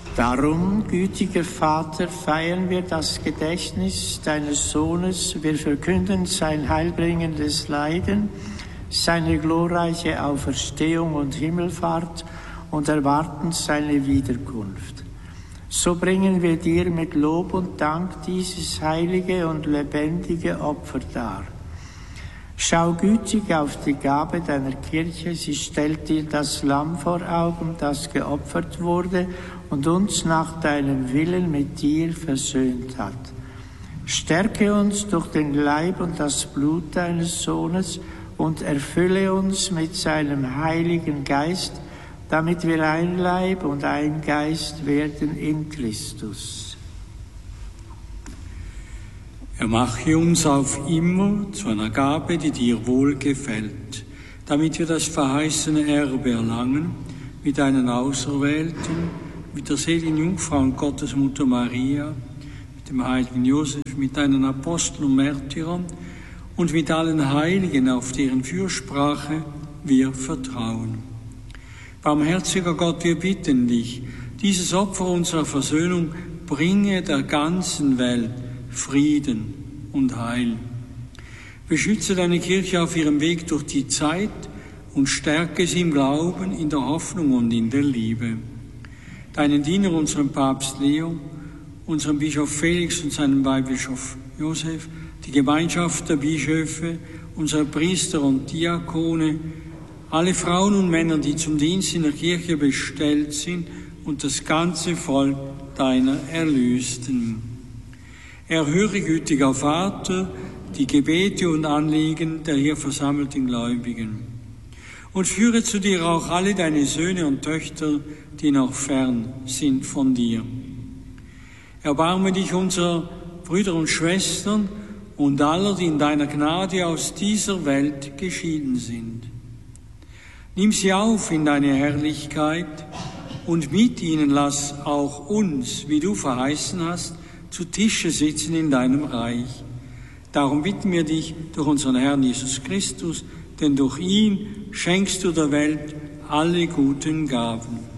Darum, gütiger Vater, feiern wir das Gedächtnis deines Sohnes. Wir verkünden sein heilbringendes Leiden, seine glorreiche Auferstehung und Himmelfahrt und erwarten seine Wiederkunft. So bringen wir dir mit Lob und Dank dieses heilige und lebendige Opfer dar. Schau gütig auf die Gabe deiner Kirche, sie stellt dir das Lamm vor Augen, das geopfert wurde und uns nach deinem Willen mit dir versöhnt hat. Stärke uns durch den Leib und das Blut deines Sohnes und erfülle uns mit seinem Heiligen Geist, damit wir ein Leib und ein Geist werden in Christus. Er mache uns auf immer zu einer Gabe, die dir wohlgefällt, damit wir das verheißene Erbe erlangen, mit deinen Auserwählten, mit der seligen Jungfrau und Gottesmutter Maria, mit dem heiligen Josef, mit deinen Aposteln und Märtyrern und mit allen Heiligen, auf deren Fürsprache wir vertrauen. Barmherziger Gott, wir bitten dich, dieses Opfer unserer Versöhnung bringe der ganzen Welt Frieden und Heil. Beschütze deine Kirche auf ihrem Weg durch die Zeit und stärke sie im Glauben, in der Hoffnung und in der Liebe. Deinen Diener, unseren Papst Leo, unseren Bischof Felix und seinen Weihbischof Josef, die Gemeinschaft der Bischöfe, unsere Priester und Diakone, alle Frauen und Männer, die zum Dienst in der Kirche bestellt sind und das ganze Volk deiner Erlösten. Erhöre, gütiger Vater, die Gebete und Anliegen der hier versammelten Gläubigen und führe zu dir auch alle deine Söhne und Töchter, die noch fern sind von dir. Erbarme dich unserer Brüder und Schwestern und aller, die in deiner Gnade aus dieser Welt geschieden sind. Nimm sie auf in deine Herrlichkeit und mit ihnen lass auch uns, wie du verheißen hast, zu Tische sitzen in deinem Reich. Darum bitten wir dich durch unseren Herrn Jesus Christus, denn durch ihn schenkst du der Welt alle guten Gaben.